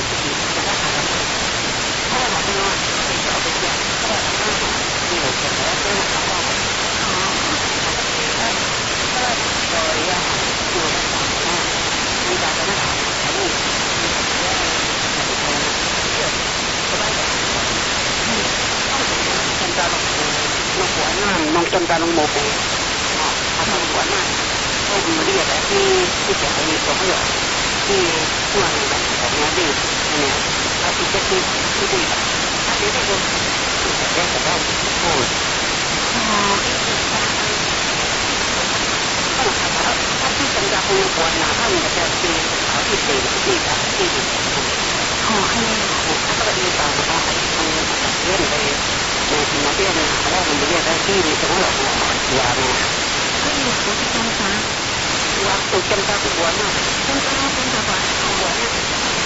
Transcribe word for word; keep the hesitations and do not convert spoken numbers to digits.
自己给他打的，后来我就被找回家，后来我妈妈有钱了，所以我爸爸哦，他他我呀，我的爸爸，你爸爸那个他们，你爸爸那个他们，这我爸爸，嗯，他们现在弄弄管啊，弄现在弄毛病，啊，他弄管啊，我们这个ที่ที่จะให้ตัวเขาอยู่ที่ตัวหนึ่งแบบของงานดีเนี่ยถ้าที่จะที่ที่ดีถ้าที่ได้ก็ที่จะได้แต่ได้โอ้อ๋อถ้าที่จังหวัดภูเก็ตนะถ้ามีแต่ที่เขาที่ตีที่แบบที่อ๋อให้ถ้าก็ดีต่อมาให้ทำแบบเล่นไปในที่มาเที่ยวนะแล้วมันเรียกได้ที่มีตรงหลังยาเนี่ยก็อยู่ที่จังหวัดwaktu cinta kubuana cinta cinta apa kubuana